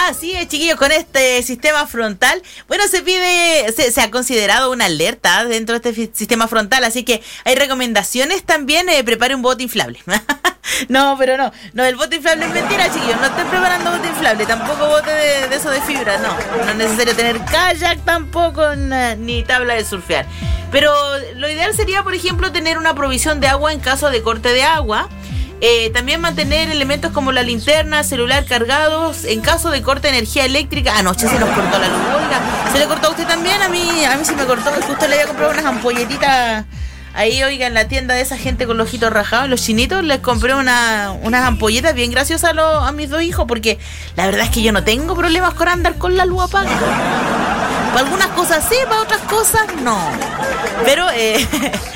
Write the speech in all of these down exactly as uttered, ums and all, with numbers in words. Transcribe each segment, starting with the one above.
Así es, chiquillos, con este sistema frontal. Bueno, se pide, se, se ha considerado una alerta dentro de este sistema frontal, así que hay recomendaciones también. Eh, prepare un bote inflable. No, pero no, no, el bote inflable es mentira, chiquillos. No estoy preparando bote inflable, tampoco bote de, de eso de fibra, no. No es necesario tener kayak tampoco, na, ni tabla de surfear. Pero lo ideal sería, por ejemplo, tener una provisión de agua en caso de corte de agua. Eh, también mantener elementos como la linterna, celular cargados en caso de corte de energía eléctrica. Anoche se nos cortó la luz, oiga. ¿Se le cortó a usted también? A mí, a mí se me cortó, justo le había comprado unas ampolletitas ahí, oiga, en la tienda de esa gente con los ojitos rajados, los chinitos. Les compré una, unas ampolletas bien graciosas a, los, a mis dos hijos, porque la verdad es que yo no tengo problemas con andar con la luz apagada. Para algunas cosas sí, para otras cosas no. Pero, eh,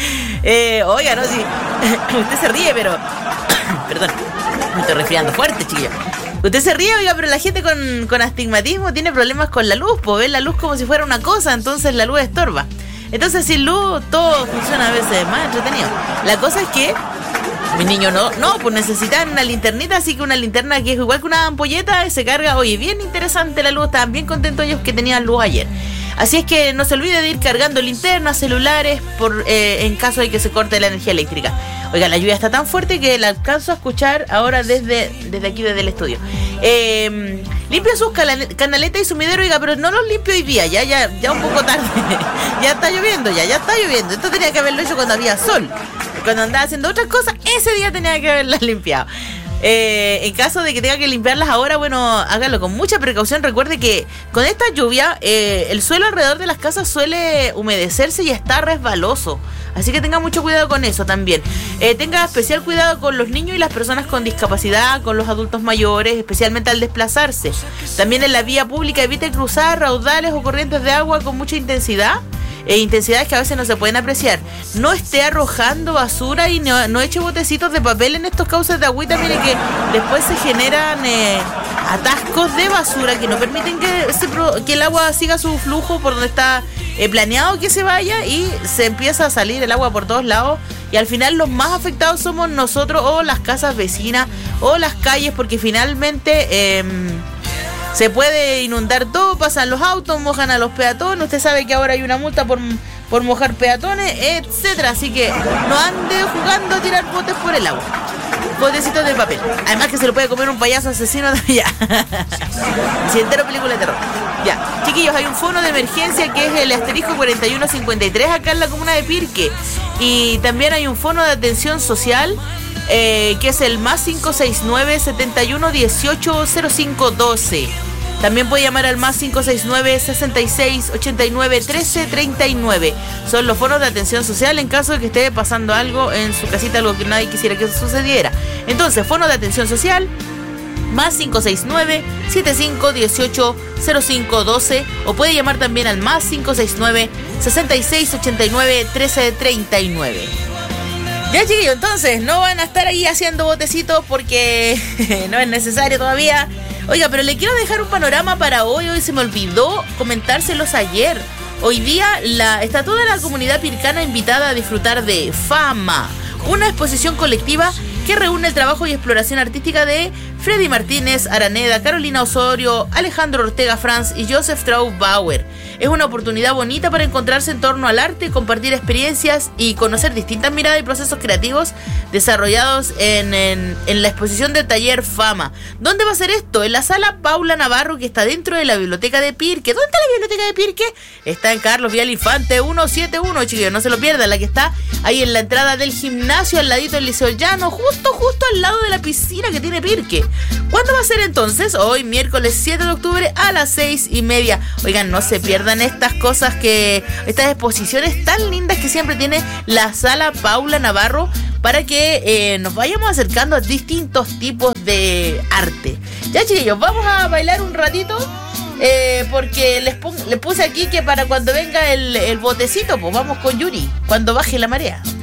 eh, oiga, no, si usted se ríe, pero perdón, me estoy resfriando fuerte, chiquillo. Usted se ríe, oiga, pero la gente con, con astigmatismo tiene problemas con la luz, pues ven la luz como si fuera una cosa, entonces la luz estorba. Entonces sin luz todo funciona a veces más entretenido. La cosa es que mis niños no, no, pues necesitan una linternita, así que una linterna que es igual que una ampolleta, se carga. Oye, bien interesante la luz, estaban bien contentos ellos que tenían luz ayer. Así es que no se olvide de ir cargando linternas, celulares, por eh, en caso de que se corte la energía eléctrica. Oiga, la lluvia está tan fuerte que la alcanzo a escuchar ahora desde, desde aquí, desde el estudio. Eh, limpia sus canaletas y sumidero, oiga, pero no los limpio hoy día, ya, ya, ya un poco tarde. Ya está lloviendo, ya, ya está lloviendo. Esto tenía que haberlo hecho cuando había sol. Cuando andaba haciendo otras cosas, ese día tenía que haberlas limpiado. Eh, en caso de que tenga que limpiarlas ahora, bueno, hágalo con mucha precaución. Recuerde que con esta lluvia eh, el suelo alrededor de las casas suele humedecerse y está resbaloso, así que tenga mucho cuidado con eso también. Eh, tenga especial cuidado con los niños y las personas con discapacidad, con los adultos mayores, especialmente al desplazarse. También en la vía pública evite cruzar raudales o corrientes de agua con mucha intensidad. E intensidades que a veces no se pueden apreciar. No esté arrojando basura y no, no eche botecitos de papel en estos cauces de agüita. Mire que después se generan eh, atascos de basura que no permiten que, se, que el agua siga su flujo por donde está eh, planeado que se vaya, y se empieza a salir el agua por todos lados. Y al final los más afectados somos nosotros, o las casas vecinas, o las calles, porque finalmente Eh, se puede inundar todo, pasan los autos, mojan a los peatones. Usted sabe que ahora hay una multa por, por mojar peatones, etcétera. Así que no ande jugando a tirar botes por el agua. Botecitos de papel. Además que se lo puede comer un payaso asesino de allá. Si entero película de terror. Ya, chiquillos, hay un fono de emergencia que es el asterisco cuarenta y uno cincuenta y tres acá en la comuna de Pirque. Y también hay un fono de atención social, Eh, que es el más cinco seis nueve, setenta y uno, dieciocho, cero cinco doce. También puede llamar al más cinco seis nueve, sesenta y seis, ochenta y nueve, trece, treinta y nueve. Son los fonos de atención social en caso de que esté pasando algo en su casita, algo que nadie quisiera que sucediera. Entonces, fono de atención social, más cinco seis nueve, setenta y cinco, dieciocho, cero cinco doce. O puede llamar también al más cinco seis nueve, sesenta y seis, ochenta y nueve, trece, treinta y nueve. Ya, chiquillos, entonces no van a estar ahí haciendo botecitos porque no es necesario todavía. Oiga, pero le quiero dejar un panorama para hoy. Hoy se me olvidó comentárselos ayer. Hoy día la, está toda la comunidad pircana invitada a disfrutar de Fama, una exposición colectiva que reúne el trabajo y exploración artística de Freddy Martínez Araneda, Carolina Osorio, Alejandro Ortega Franz y Joseph Traub-Bauer. Es una oportunidad bonita para encontrarse en torno al arte, compartir experiencias y conocer distintas miradas y procesos creativos desarrollados en, en, en la exposición del taller Fama. ¿Dónde va a ser esto? En la sala Paula Navarro, que está dentro de la biblioteca de Pirque. ¿Dónde está la biblioteca de Pirque? Está en Carlos Vial Infante ciento setenta y uno, chicos, no se lo pierdan, la que está ahí en la entrada del gimnasio, al ladito del Liceo Llano, justo, justo al lado de la piscina que tiene Pirque. ¿Cuándo va a ser entonces? Hoy, miércoles siete de octubre a las seis y media. Oigan, no se pierdan estas cosas, que estas exposiciones tan lindas que siempre tiene la sala Paula Navarro, para que eh, nos vayamos acercando a distintos tipos de arte. Ya, chiquillos, vamos a bailar un ratito, eh, porque les, pon- les puse aquí que para cuando venga el, el botecito, pues vamos con Yuri, cuando baje la marea.